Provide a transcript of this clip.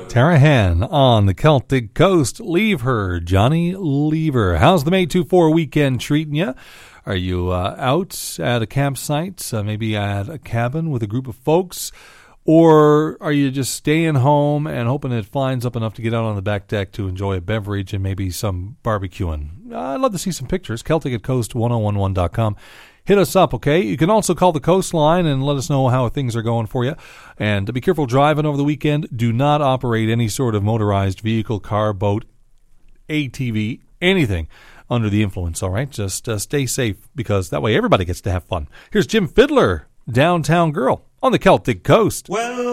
Tarahan on the Celtic Coast. Leave Her, Johnny Lever. How's the May 24 weekend treating you? Are you out at a campsite, maybe at a cabin with a group of folks? Or are you just staying home and hoping it finds up enough to get out on the back deck to enjoy a beverage and maybe some barbecuing? I'd love to see some pictures. Celtic at Coast1011.com. Hit us up, okay? You can also call the Coastline and let us know how things are going for you. And be careful driving over the weekend. Do not operate any sort of motorized vehicle, car, boat, ATV, anything under the influence, all right? Just stay safe, because that way everybody gets to have fun. Here's Jim Fiddler, Downtown Girl, on the Celtic Coast. Well,